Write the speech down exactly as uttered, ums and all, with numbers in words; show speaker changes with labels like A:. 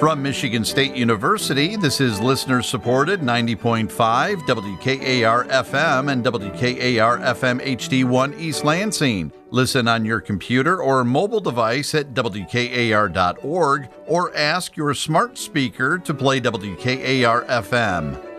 A: From Michigan State University, this is listener-supported ninety point five W K A R F M and W K A R F M H D one East Lansing. Listen on your computer or mobile device at W K A R dot org or ask your smart speaker to play W K A R F M.